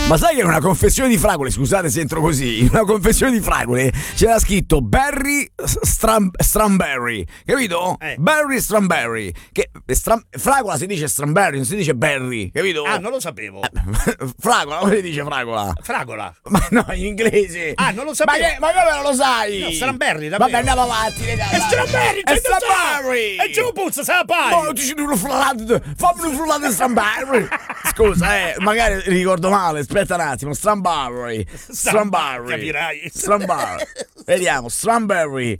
Ma sai che in una confessione di fragole, scusate se entro così, in una confessione di fragole c'era scritto Berry Strawberry, capito? Berry Strawberry, che fragola si dice strawberry, non si dice berry, capito? Ah, non lo sapevo. Fragola, come si dice fragola? Fragola. Ma no, in inglese. Ah, non lo sapevo. Ma come non lo sai? No, strawberry, davvero. Vabbè, andiamo avanti, ragazzi. È strawberry, è strawberry. E giù puzza, sa pai. No, ti ci devo fammi un frullato di strawberry. Scusa, magari ricordo male, aspetta un attimo. Strawberry. Capirai. Strawberry. Vediamo, strawberry.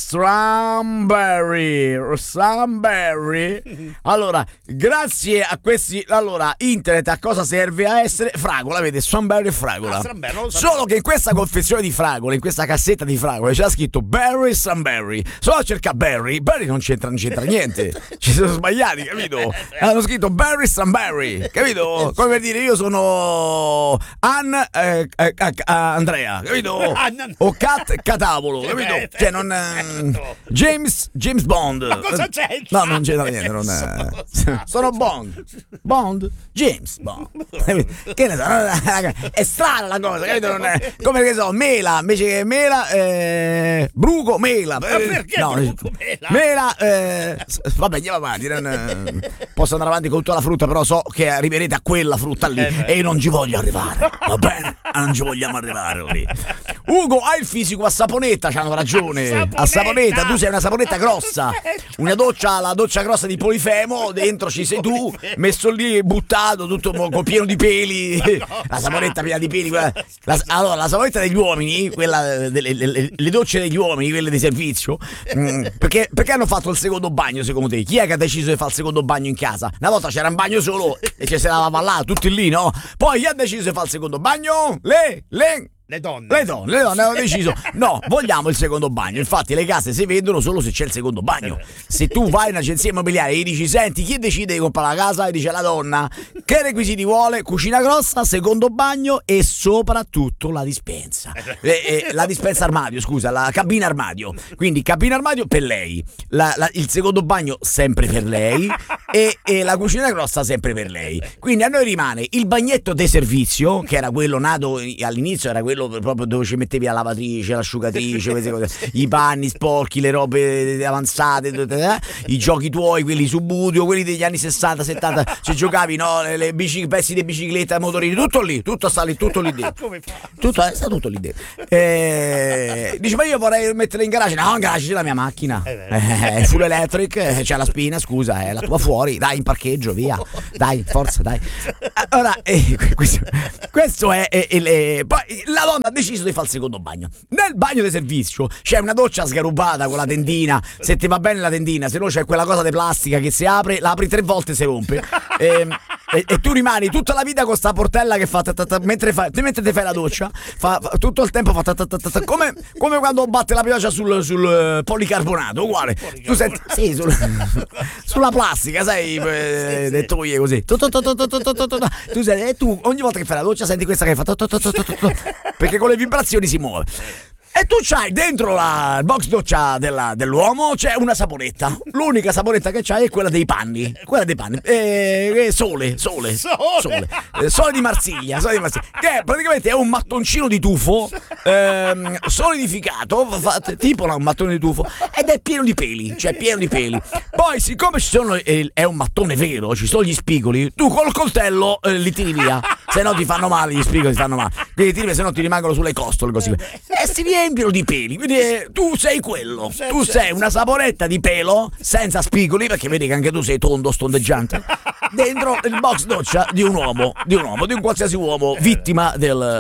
Allora, grazie a questi. Allora, internet a cosa serve? A essere fragola, vede, strawberry e fragola. Solo che in questa confezione di fragole, in questa cassetta di fragole, c'era scritto Berry Strawberry. Solo a cercare Berry non c'entra niente. Ci sono sbagliati, capito? Hanno scritto Berry Strawberry, capito? Come per dire, io sono Andrea, capito? O Catavolo, capito? Cioè non James Bond. Ma cosa c'è? No, non c'entra niente, sono Bond, James Bond. Che ne so, è strana la cosa, capito? Non è, come che so, mela, invece che mela, bruco, mela. Perché no, bruco, mela, vabbè, andiamo avanti. Posso andare avanti con tutta la frutta, però so che arriverete a quella frutta lì e io non ci voglio arrivare, va bene? Non ci vogliamo arrivare lì. Ugo, hai il fisico a saponetta, c'hanno ragione. A saponetta, tu sei una saponetta grossa. Una doccia, la doccia grossa di Polifemo, dentro ci sei tu, messo lì buttato, tutto pieno di peli. La saponetta piena di peli. Allora, la saponetta degli uomini, quella le docce degli uomini, quelle di servizio. Perché hanno fatto il secondo bagno, secondo te? Chi è che ha deciso di fare il secondo bagno in casa? Una volta c'era un bagno solo e ci si lavava là, tutti lì, no? Poi chi ha deciso di fare il secondo bagno? Le donne hanno deciso no, vogliamo il secondo bagno. Infatti le case si vendono solo se c'è il secondo bagno. Se tu vai in un'agenzia immobiliare e gli dici senti, chi decide di comprare la casa? E dice la donna. Che requisiti vuole? Cucina grossa, secondo bagno e soprattutto la dispensa. La dispensa armadio, scusa, la cabina armadio. Quindi cabina armadio per lei, il secondo bagno sempre per lei e la cucina grossa sempre per lei. Quindi a noi rimane il bagnetto de servizio, che era quello nato all'inizio, era quello proprio dove ci mettevi la lavatrice, l'asciugatrice, queste cose, i panni sporchi, le robe avanzate, i giochi tuoi, quelli subudio, quelli degli anni 60-70, ci giocavi, no? Le pezzi di bicicletta, motorini, tutto lì, tutto sta lì, tutto lì dentro. Sta tutto lì dentro. Dice, ma io vorrei mettere in garage. No, in garage c'è la mia macchina, è full electric, c'è la spina, scusa, è la tua fuori, dai, in parcheggio, via, dai, forza, dai. Allora, questo è poi la donna ha deciso di fare il secondo bagno. Nel bagno di servizio c'è una doccia sgarubata con la tendina, se ti va bene la tendina, se no c'è quella cosa di plastica che si apre, la apri 3 volte e si rompe. E tu rimani tutta la vita con sta portella che fa mentre ti fai la doccia, fa tutto il tempo come quando batte la pioggia sul policarbonato, uguale. Tu senti, sì, sulla plastica, sai, detto così. Tu senti, e tu ogni volta che fai la doccia senti questa che fa perché con le vibrazioni si muove. E tu c'hai dentro il box doccia dell'uomo c'è una saponetta. L'unica saponetta che c'hai è quella dei panni. Quella dei panni. Sole di Marsiglia. Che praticamente è un mattoncino di tufo solidificato, tipo un mattone di tufo, ed è pieno di peli. Cioè pieno di peli. Poi, siccome è un mattone vero, ci sono gli spigoli, tu col coltello li tiri via. Se no ti fanno male, gli spigoli ti fanno male. Li tiri via, se no ti rimangono sulle costole così. E si riempiono di peli. Quindi tu sei quello. Tu sei una saponetta di pelo senza spigoli, perché vedi che anche tu sei tondo, stondeggiante, dentro il box doccia di un uomo, di un qualsiasi uomo vittima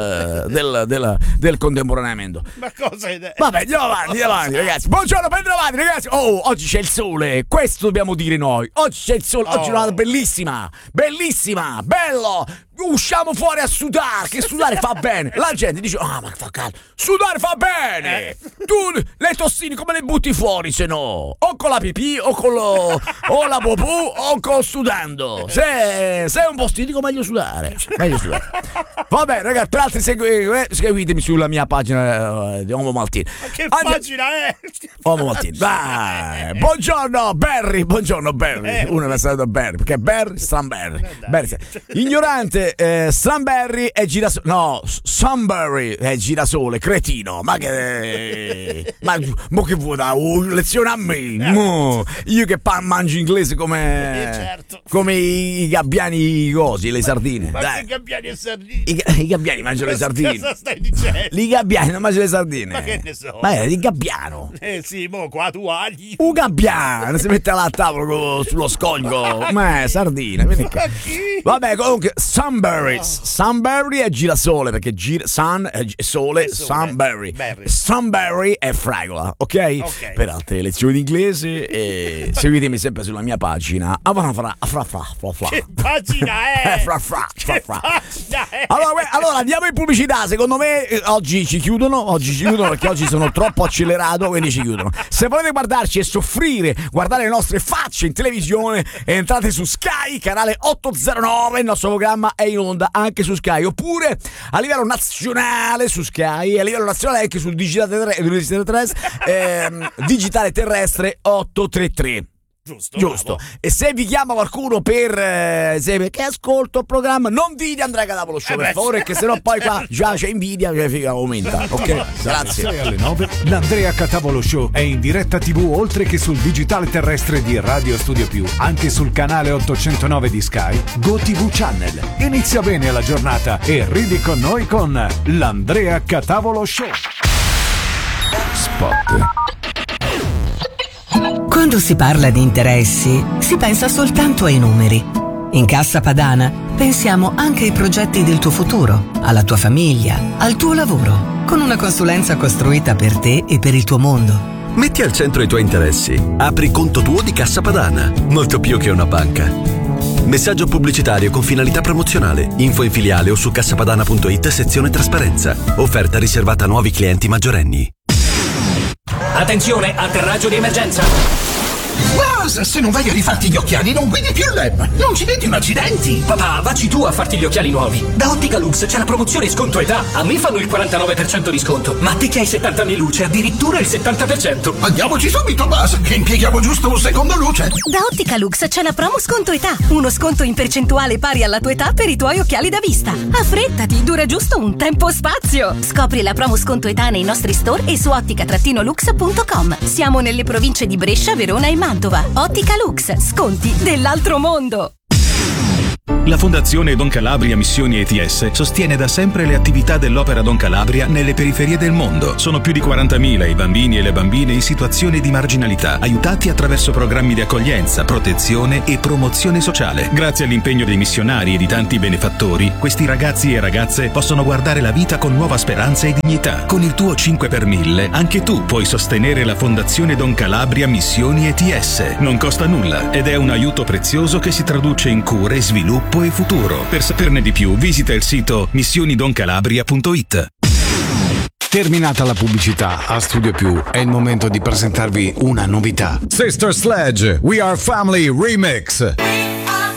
del contemporaneamento. Ma cosa è? Vabbè, andiamo avanti, ragazzi. Buongiorno, ben trovati, ragazzi. Oh, oggi c'è il sole, questo dobbiamo dire noi. Oggi c'è il sole, oggi è una giornata bellissima, bello. Usciamo fuori a sudare, che sudare fa bene. La gente dice, ma fa caldo. Sudare fa bene. Tu le tossine come le butti fuori, se no? O con la pipì, o la popù, o con sudando. Certo, se è un po' stitico meglio sudare. Vabbè, ragazzi, per altri seguitemi sulla mia pagina di Homo Maltini. Ma che pagina è? Homo Maltini. Dai, buongiorno Barry. Uno mi ha salutato Barry, perché Barry, Stranberry. Ignorante, Stranberry è girasole. No, Sunbury è girasole, cretino. Ma che vuoi da lezione a me? Mo, io che mangio inglese come i gabbiani cosi, le sardine. Ma dai. che gabbiani e sardine? I gabbiani mangiano le sardine. Cosa stai dicendo? I gabbiani non mangiano le sardine. Ma che ne so? Ma è il gabbiano. Sì, mo qua tu agli. Un gabbiano si mette là a tavolo sullo scoglio. Ma è sardina, vieni qua. Vabbè, comunque Sunbury è girasole, perché sun è sole, Sunbury. Sunbury è fragola, ok? Per altre lezioni di inglese seguitemi sempre sulla mia pagina. Che pagina è? Allora andiamo in pubblicità. Secondo me oggi ci chiudono perché oggi sono troppo accelerato, quindi ci chiudono. Se volete guardarci e soffrire, guardare le nostre facce in televisione, entrate su Sky, canale 809. Il nostro programma è in onda anche su Sky, oppure a livello nazionale su Sky e a livello nazionale anche sul digitale terrestre 833. Giusto. E se vi chiama qualcuno perché ascolto il programma, non dite Andrea Catapolo Show, per favore, che sennò poi qua già c'è invidia, aumenta. Ok, grazie. 6 alle 9 l'Andrea Catapolo Show è in diretta TV, oltre che sul digitale terrestre di Radio Studio Più, anche sul canale 809 di Sky, GoTV Channel. Inizia bene la giornata e ridi con noi con l'Andrea Catapolo Show. Spot. Quando si parla di interessi, si pensa soltanto ai numeri. In Cassa Padana pensiamo anche ai progetti del tuo futuro, alla tua famiglia, al tuo lavoro, con una consulenza costruita per te e per il tuo mondo. Metti al centro i tuoi interessi. Apri conto tuo di Cassa Padana, molto più che una banca. Messaggio pubblicitario con finalità promozionale. Info in filiale o su cassapadana.it, sezione trasparenza. Offerta riservata a nuovi clienti maggiorenni. Attenzione, atterraggio di emergenza. Cosa? Se non vai a rifarti gli occhiali non guidi più l'Em. Non ci vedi un accidenti. Papà, vacci tu a farti gli occhiali nuovi. Da Ottica Lux c'è la promozione sconto età. A me fanno il 49% di sconto, ma a te che hai 70 anni luce addirittura il 70%. Andiamoci subito, Bas, che impieghiamo giusto un secondo luce. Da Ottica Lux c'è la promo sconto età. Uno sconto in percentuale pari alla tua età per i tuoi occhiali da vista. Affrettati, dura giusto un tempo spazio. Scopri la promo sconto età nei nostri store e su ottica-lux.com. Siamo nelle province di Brescia, Verona e Mantova. Ottica Lux, sconti dell'altro mondo. La Fondazione Don Calabria Missioni ETS sostiene da sempre le attività dell'Opera Don Calabria nelle periferie del mondo. Sono più di 40.000 i bambini e le bambine in situazioni di marginalità, aiutati attraverso programmi di accoglienza, protezione e promozione sociale. Grazie all'impegno dei missionari e di tanti benefattori, questi ragazzi e ragazze possono guardare la vita con nuova speranza e dignità. Con il tuo 5 per 1000, anche tu puoi sostenere la Fondazione Don Calabria Missioni ETS. Non costa nulla ed è un aiuto prezioso che si traduce in cure, sviluppo e futuro. Per saperne di più, visita il sito missionidoncalabria.it. Terminata la pubblicità, a Studio Più è il momento di presentarvi una novità. Sister Sledge, We Are Family Remix.